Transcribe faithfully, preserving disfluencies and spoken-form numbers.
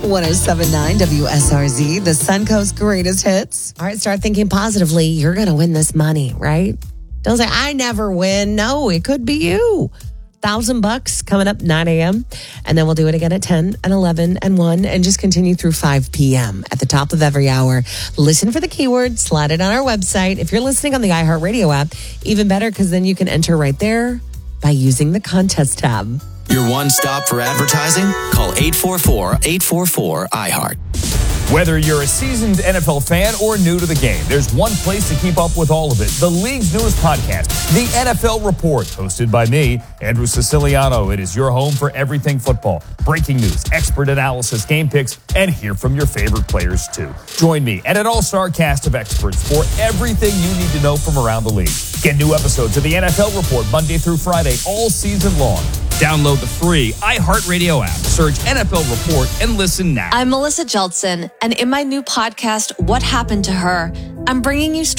one oh seven point nine W S R Z, the Suncoast greatest hits. All right, start thinking positively. You're going to win this money, right? Don't say, I never win. No, it could be you. Thousand bucks coming up nine a.m. And then we'll do it again at ten and eleven and one and just continue through five p.m. at the top of every hour. Listen for the keyword, slide it on our website. If you're listening on the iHeartRadio app, even better because then you can enter right there by using the contest tab. Your one stop for advertising? Call eight four four, eight four four, I heart. Whether you're a seasoned N F L fan or new to the game, there's one place to keep up with all of it. The league's newest podcast, The N F L Report, hosted by me, Andrew Siciliano. It is your home for everything football. Breaking news, expert analysis, game picks, and hear from your favorite players, too. Join me and an all-star cast of experts for everything you need to know from around the league. Get new episodes of The N F L Report Monday through Friday, all season long. Download the free iHeartRadio app. Search N F L Report and listen now. I'm Melissa Jeltsin, and in my new podcast, What Happened to Her, I'm bringing you stories